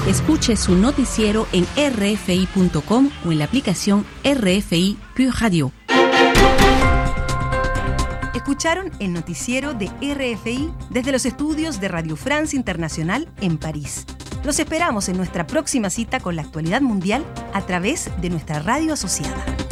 Escuche su noticiero en rfi.com o en la aplicación RFI Pure Radio. Escucharon el noticiero de RFI desde los estudios de Radio France Internacional en París. Los esperamos en nuestra próxima cita con la actualidad mundial a través de nuestra radio asociada.